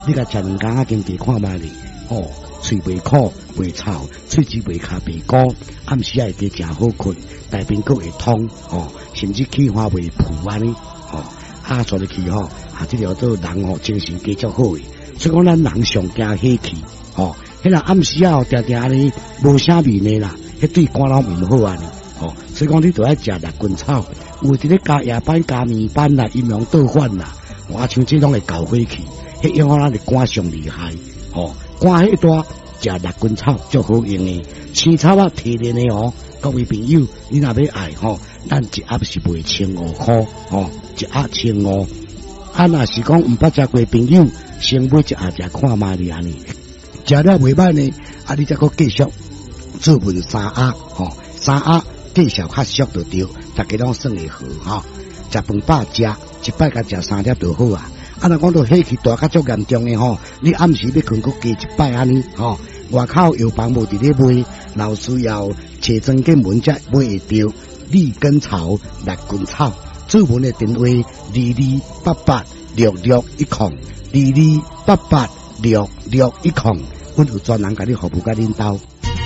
你甲食2工仔经济看卖咧，哦，嘴袂苦袂臭，喙齿袂卡袂高，暗时会加食好困，大便阁会通，哦，甚至气化袂浮安尼，哦，所入去吼，这条做人吼精神加足好诶，所以讲咱人上惊火气，哦，迄个暗时啊，定定安尼无啥面诶啦，迄对肝脑唔好安尼，哦，所以讲你都要食6根草，有伫咧加夜班加面班啦，阴阳倒反啦，我像这种会搞火气，迄影响咱的肝上厉害，哦，肝迄大食6根草足好用诶，青草啊提炼诶哦，各位朋友，你若要爱吼，咱一盒是卖1500块，哦，一盒1500。若是讲毋捌食过朋友，先买一盒食看卖咧安尼，食了袂歹呢，你再搁继续做份3盒，吼，3盒继续较俗就对，大家拢算会好吼。食饭饱食，一摆甲食3粒就好啊。若讲到火气大较足严重诶吼，你暗时要困搁加一摆安尼吼。外口药房无伫咧卖，若需要找专进门才买会到。利根草、6根草，做文的电话22886610，22886610，阮有专人甲你服务甲恁兜。